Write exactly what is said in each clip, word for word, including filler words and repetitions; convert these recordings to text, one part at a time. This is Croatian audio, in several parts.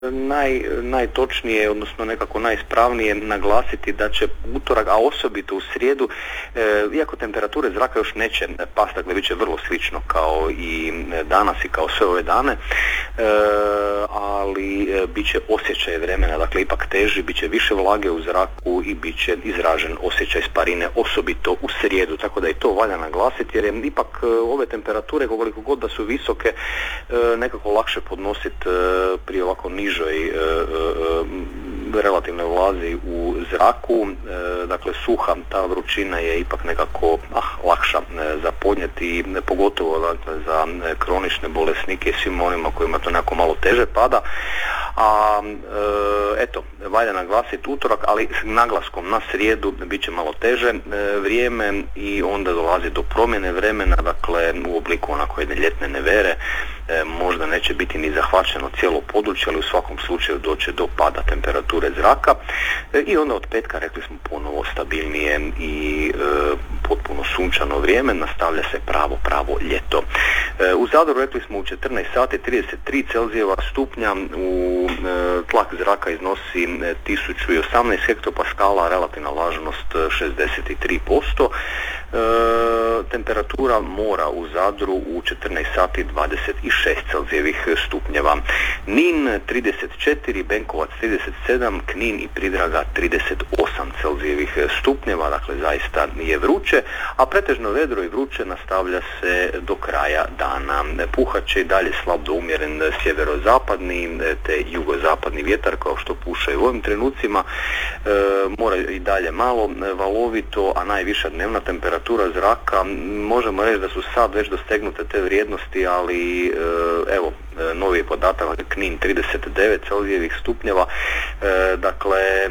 Naj, najtočnije, odnosno nekako najispravnije naglasiti da će utorak, a osobito u srijedu, e, iako temperature zraka još neće pasti, dakle bit će vrlo slično kao i danas i kao sve ove dane, e, ali e, bit će osjećaj vremena, dakle ipak teži, bit će više vlage u zraku i bit će izražen osjećaj sparine, osobito u srijedu, tako da i to valja naglasiti, jer je ipak e, ove temperature, koliko god da su visoke, e, nekako lakše podnositi e, pri ovako nižoj E, e, relativnoj vlazi u zraku, e, dakle suha ta vrućina je ipak nekako ah, lakša e, za podnijeti, pogotovo dakle, za kronične bolesnike i svim onima kojima to nekako malo teže pada. A e, eto, valja naglasiti utorak, ali s naglaskom na srijedu bit će malo teže e, vrijeme i onda dolazi do promjene vremena, dakle u obliku onako jedne ljetne nevere, e, možda neće biti ni zahvaćeno cijelo područje, ali u svakom slučaju doće do pada temperature zraka e, i onda od petka, rekli smo, ponovo stabilnije i e, potpuno sunčano vrijeme, nastavlja se pravo, pravo ljeto. E, u Zadru, rekli smo, u četrnaest sati trideset tri Celzijeva stupnja, u e, tlak zraka iznosi tisuću osamnaest hektopaskala, relativna vlažnost šezdeset tri posto. E, temperatura mora u Zadru u četrnaest sati dvadeset šest Celzijevih stupnjeva. Nin trideset četiri, Benkovac trideset sedam, Knin i Pridraga trideset osam Celzijevih stupnjeva, dakle zaista je vruće, a pretežno vedro i vruće nastavlja se do kraja dana. Puhat će i dalje slab do umjeren sjeverozapadni te jugozapadni vjetar kao što puša i u ovim trenucima. E, mora i dalje malo valovito, a najviša dnevna temperatura zraka, možemo reći da su sad već dostegnute te vrijednosti, ali e, evo, novi podatak, Knin trideset devet Celzijevih stupnjeva, e, dakle e,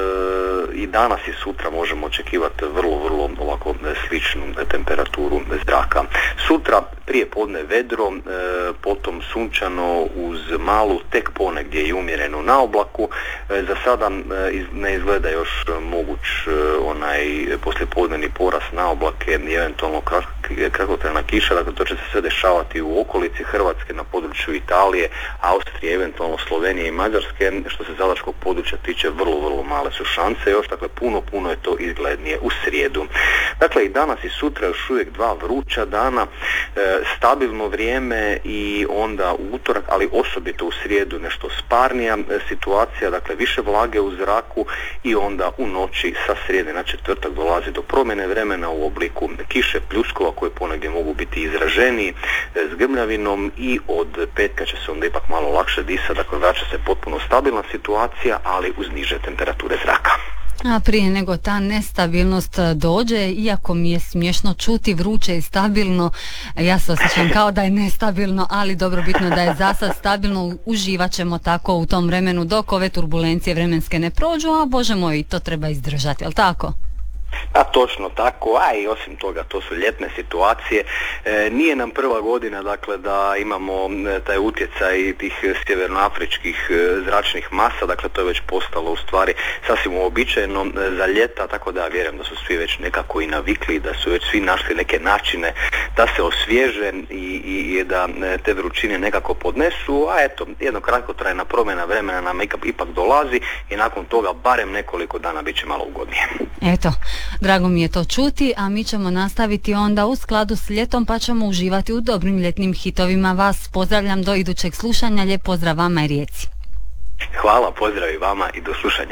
i danas i sutra možemo očekivati vrlo, vrlo ovako sličnu temperaturu zraka. Sutra prije podne vedro, e, potom sunčano uz malu, tek ponegdje i umjerenu na oblaku. E, za sada e, iz, ne izgleda još moguć e, onaj poslijepodnevni porast na oblake i eventualno kratkotrajna kiša, dakle to će se sve dešavati u okolici Hrvatske, na području Italije, Austrije, eventualno Slovenije i Mađarske. Što se zadarskog područja tiče, vrlo, vrlo male su šanse još, dakle puno, puno je to izglednije u srijedu. Dakle i danas i sutra još uvijek dva vruća dana, e, stabilno vrijeme i onda u utorak, ali osobito u srijedu nešto sparnija e, situacija, dakle više vlage u zraku i onda u noći sa srijede na četvrtak dolazi do promjene vremena u obliku kiše, pljuskova koje ponegdje mogu biti izraženiji e, s grmljavinom i od petka će se onda ipak malo lakše disati, dakle vraća se potpuno stabilna situacija, ali uz niže temperature zraka. A prije nego ta nestabilnost dođe, iako mi je smiješno čuti vruće i stabilno, ja se osjećam kao da je nestabilno, ali dobro, bitno da je za sad stabilno, uživat ćemo tako u tom vremenu dok ove turbulencije vremenske ne prođu, a Bože moj, to treba izdržati, jel tako? A točno tako, a i osim toga to su ljetne situacije. E, nije nam prva godina dakle da imamo e, taj utjecaj tih sjevernoafričkih e, zračnih masa, dakle to je već postalo u stvari sasvim uobičajeno e, za ljeta, tako da vjerujem da su svi već nekako i navikli, da su već svi našli neke načine da se osvježe i, i da e, te vrućine nekako podnesu, a eto, jedno kratkotrajna promjena vremena nam ipak, ipak dolazi i nakon toga barem nekoliko dana bit će malo ugodnije. Eto, drago mi je to čuti, a mi ćemo nastaviti onda u skladu s ljetom, pa ćemo uživati u dobrim ljetnim hitovima. Vas pozdravljam do idućeg slušanja, lijep pozdrav vama i Rijeci. Hvala, pozdrav i vama i do slušanja.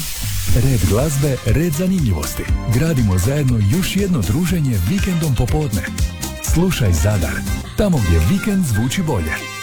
Red glazbe, red zanimljivosti. Gradimo zajedno još jedno druženje vikendom popodne. Slušaj Zadar, tamo gdje vikend zvuči bolje.